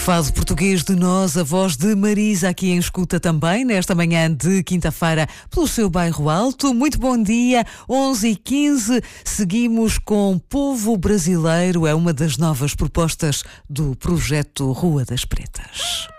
fado português de nós, a voz de Marisa aqui em escuta também, nesta manhã de quinta-feira, pelo seu bairro Alto. Muito bom dia, 11h15. Seguimos com Povo Brasileiro, é uma das novas propostas do projeto Rua das Pretas.